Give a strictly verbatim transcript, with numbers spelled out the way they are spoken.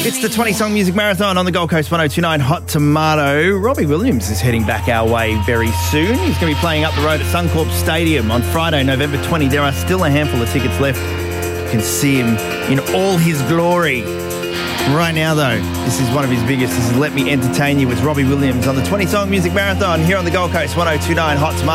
It's the twenty-song music marathon on the Gold Coast one oh two point nine Hot Tomato. Robbie Williams is heading back our way very soon. He's going to be playing up the road at Suncorp Stadium on Friday, November twentieth. There are still a handful of tickets left. You can see him in all his glory. Right now, though, this is one of his biggest. This is Let Me Entertain You with Robbie Williams on the twenty-song music marathon here on the Gold Coast one oh two point nine Hot Tomato.